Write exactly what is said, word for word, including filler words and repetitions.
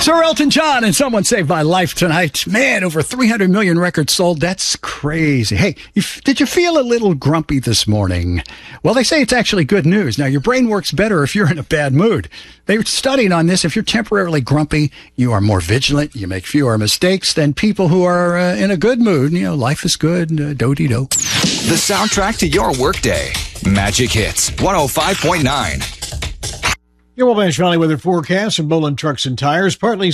Sir Elton John and Someone Saved My Life tonight. Man, over three hundred million records sold. That's crazy. Hey, you f- did you feel a little grumpy this morning? Well, they say it's actually good news. Now, your brain works better if you're in a bad mood. They were studying on this. If you're temporarily grumpy, you are more vigilant. You make fewer mistakes than people who are uh, in a good mood. You know, life is good. Uh, do-de-do. The soundtrack to your workday. Magic Hits one oh five point nine. Your Wabash Valley weather forecast from Boland Trucks and Tires. Partly